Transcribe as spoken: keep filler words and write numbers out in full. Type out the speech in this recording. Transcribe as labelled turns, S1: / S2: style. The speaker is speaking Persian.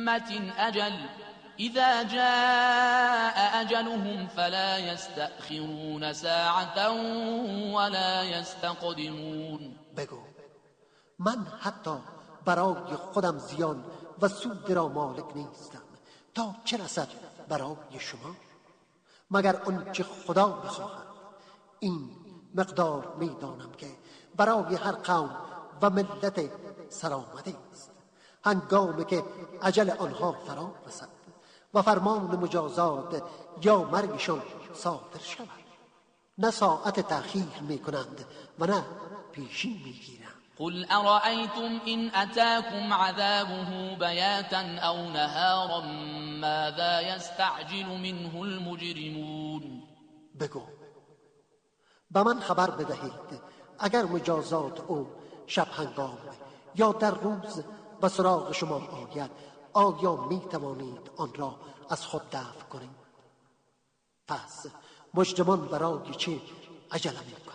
S1: أمة أجل إذا جاء أجلهم فلا يستأخرون ساعة ولا يستقدمون.
S2: بگو من حتی برای خودم زیان و سود را مالک نیستم تا چه رسد برای شما، مگر اون چه خدا بخواهد. این مقدار میدانم که برای هر قوم و ملت سلامتی است هنگامی که اجل آنها فرا رسد و فرمان مجازات یا مرگشان صادر شود. نه ساعت تأخیر میکنند و نه پیشین میگیرند.
S1: قل أرأيتم إن أتاكم عذابه بياتا أو نهارا ماذا يستعجل منه المجرمون.
S2: بگو به من خبر بدهید اگر مجازات او شب هنگام یا در روز به سراغ شما آید آیا می توانید آن را از خود دفع کنید؟ پس مجرمان برای چه عجله می کنند؟